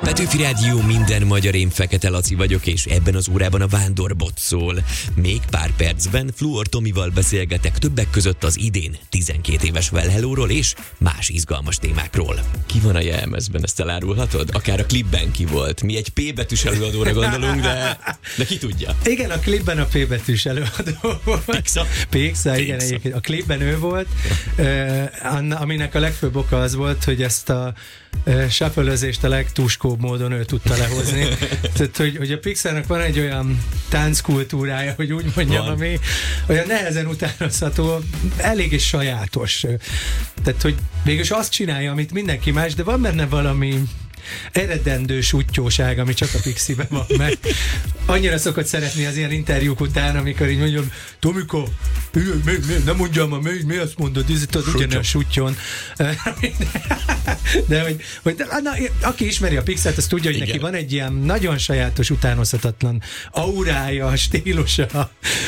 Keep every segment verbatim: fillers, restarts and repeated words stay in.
Petőfi Rádió, minden magyar, én Fekete Laci vagyok, és ebben az órában a Vándorbot szól. Még pár percben Fluor Tomival beszélgetek többek között az idén tizenkét éves Well Hello-ról és más izgalmas témákról. Ki van a jelmezben, ezt elárulhatod? Akár a klipben ki volt. Mi egy P betűs előadóra gondolunk, de, de ki tudja? Igen, a klipben a P betűs előadó volt. Pixa? Pixa, igen, egyébként. A klipben ő volt, aminek a legfőbb oka az volt, hogy ezt a shuffle-özést a legtuskóbb módon ő tudta lehozni. Tehát, hogy, hogy a Pixarnak van egy olyan tánckultúrája, hogy úgy mondjam, van, ami olyan nehezen utánozható, eléggé sajátos. Tehát, hogy végülis azt csinálja, amit mindenki más, de van benne valami eredendő úttyóság, ami csak a Pixiben van meg. Annyira szokott szeretni az ilyen interjúk után, amikor így mondjam, Tomika, mi, mi, mi, nem mondjam, mi, mi azt mondod, ez itt az ugyanaz suttyon. De hogy, hogy na, aki ismeri a Pixart, az tudja, hogy igen, neki van egy ilyen nagyon sajátos, utánozhatatlan aurája, stílusa.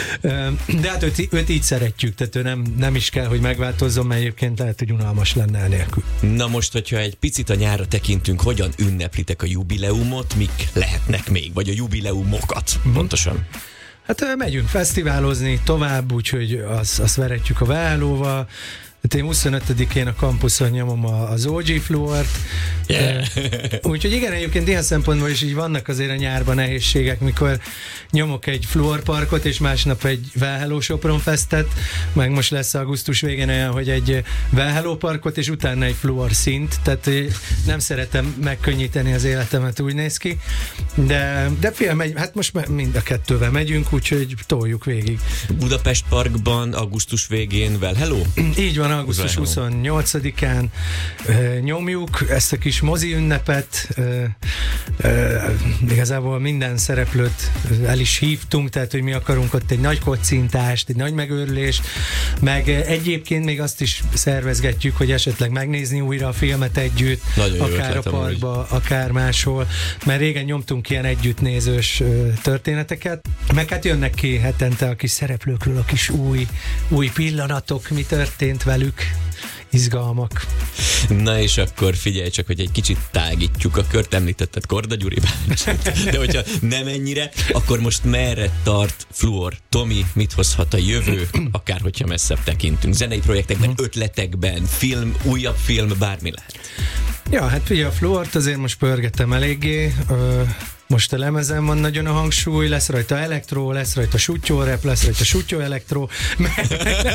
De hát őt, őt így szeretjük, tehát ő nem, nem is kell, hogy megváltozzon, mert egyébként lehet, hogy unalmas lenne enélkül. Na most, hogyha egy picit a nyárra tekintünk, hogyan ünneplitek a jubileumot, mik lehetnek még, vagy a jubileumokat, mm. pontosan? Hát megyünk fesztiválozni tovább, úgyhogy azt, azt veretjük a Well Hello-val. Hát én huszonötödikén a kampuszon nyomom az o gé Fluort. Yeah. Úgyhogy igen, egyébként ilyen szempontból is így vannak azért a nyárban nehézségek, mikor nyomok egy Fluor parkot, és másnap egy Well Hello Sopron Festet, meg most lesz augusztus végén olyan, hogy egy Well Hello parkot, és utána egy Fluor szint, tehát nem szeretem megkönnyíteni az életemet, úgy néz ki. De, de fél megy, hát most mind a kettővel megyünk, úgyhogy toljuk végig. Budapest Parkban augusztus végén Well Hello? Így van, augusztus huszonnyolcadikán uh, nyomjuk ezt a kis mozi ünnepet. Uh, uh, igazából minden szereplőt el is hívtunk, tehát hogy mi akarunk ott egy nagy kocintást, egy nagy megőrülést, meg egyébként még azt is szervezgetjük, hogy esetleg megnézni újra a filmet együtt, nagyon akár a parkba, úgy, akár máshol, mert régen nyomtunk ilyen együttnézős uh, történeteket, meg hát jönnek ki hetente a kis szereplőkről a kis új, új pillanatok, mi történt velük, izgalmak. Na és akkor figyelj csak, hogy egy kicsit tágítjuk a kört, említetted Korda Gyuri bácsit, de hogyha nem ennyire, akkor most merre tart Fluor Tomi, mit hozhat a jövő, akár hogyha messzebb tekintünk, zenei projektekben, ötletekben, film, újabb film, bármi lehet. Ja, hát figyelj, a Fluort azért most pörgetem eléggé, ö, most a lemezen van nagyon a hangsúly, lesz rajta elektro, lesz rajta suttyó-rap, lesz rajta suttyó-elektro, meg,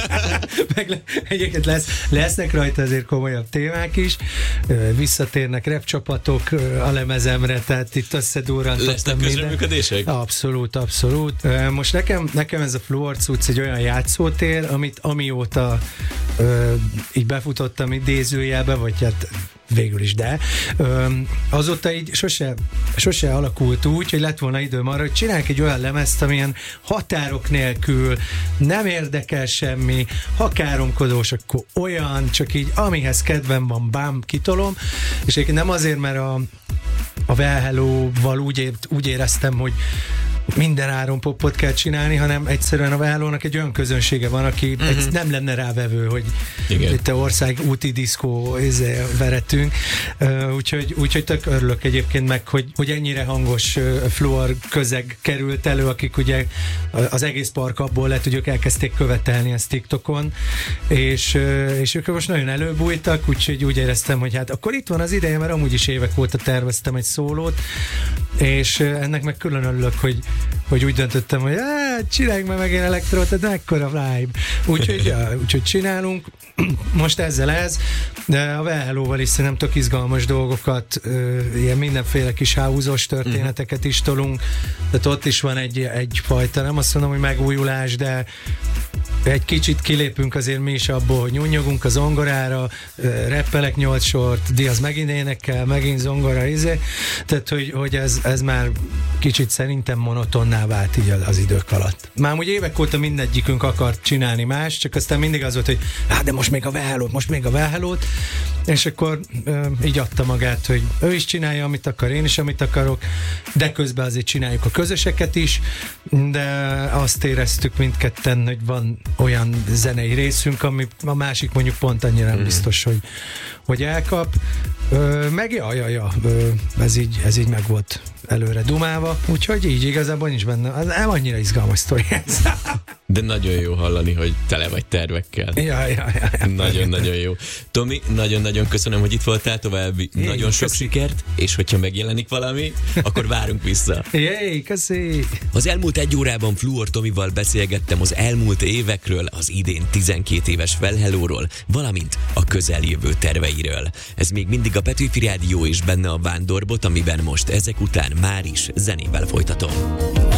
meg egyébként lesz, lesznek rajta azért komolyabb témák is, visszatérnek rap csapatok a lemezemre, tehát itt összedurrantottam minden. Lesznek közreműködések? Abszolút, abszolút. Most nekem, nekem ez a Fluor cucc egy olyan játszótér, amit amióta ö, így befutottam idézőjelbe, vagy hát végül is, de ö, azóta így sose, sose alakult úgy, hogy lett volna időm arra, hogy csinálják egy olyan lemezt, amilyen határok nélkül nem érdekel semmi, ha káromkodós, akkor olyan, csak így amihez kedvem van, bám, kitolom, és egyébként nem azért, mert a, a Well Hello-val úgy, úgy éreztem, hogy minden áron popot kell csinálni, hanem egyszerűen a Well Hello-nak egy olyan közönsége van, aki mm-hmm. egy, nem lenne rávevő, hogy igen, itt a ország úti diszkó veretünk. Uh, úgyhogy, úgyhogy tök örülök egyébként meg, hogy, hogy ennyire hangos uh, Fluor közeg került elő, akik ugye az egész park abból lett, hogy ők elkezdték követelni ezt TikTokon, és, uh, és ők most nagyon előbújtak, úgyhogy úgy éreztem, hogy hát akkor itt van az ideje, mert amúgy is évek óta terveztem egy szólót, és uh, ennek meg külön örülök, hogy hogy úgy döntöttem, hogy csináljuk meg megint elektrót, de ekkora vibe. Úgyhogy, ja, úgyhogy csinálunk. Most ezzel ez, de a Well Hello-val is szerintem tök izgalmas dolgokat, ilyen mindenféle kis house-os történeteket is tolunk, tehát ott is van egy, egyfajta, nem azt mondom, hogy megújulás, de egy kicsit kilépünk azért mi is abból, hogy nyúnyogunk a zongorára, rappelek nyolc sort, Diaz megint énekel, megint zongora, izé. Tehát, hogy, hogy ez, ez már kicsit szerintem monotonná vált így az idők alatt. Már úgy évek óta mindegyikünk akart csinálni más, csak aztán mindig az volt, hogy hát de most még a Well Hello-t, most még a Well Hello-t, és akkor ö, így adta magát, hogy ő is csinálja, amit akar, én is, amit akarok, de közben azért csináljuk a közöseket is, de azt éreztük mindketten, hogy van olyan zenei részünk, ami a másik mondjuk pont annyira nem biztos, hogy, hogy elkap, ö, meg ja, ja, ja, ö, ez így, ez így meg volt előre dumálva, úgyhogy így igazából nincs benne, az nem annyira izgalmas sztori ez. De nagyon jó hallani, hogy tele vagy tervekkel. Ja, ja, ja, ja. Nagyon-nagyon jó. Tomi, nagyon-nagyon köszönöm, hogy itt voltál, további Jé, nagyon sok köszi. sikert, és hogyha megjelenik valami, akkor várunk vissza. Jéj, köszi! Az elmúlt egy órában Fluor Tomival beszélgettem az elmúlt évekről, az idén tizenkét éves Well-Hello-ról, valamint a közeljövő terveiről. Ez még mindig a Petőfi Rádió és benne a Vándorbot, amiben most ezek után már is zenével folytatom.